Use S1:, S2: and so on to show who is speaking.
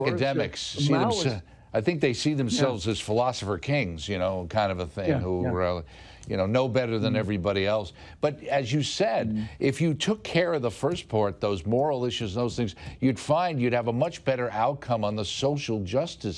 S1: academics see themselves. I think they see themselves as philosopher kings, you know, kind of a thing, who, you know better than everybody else. But as you said, if you took care of the first part, those moral issues, those things, you'd find you'd have a much better outcome on the social justice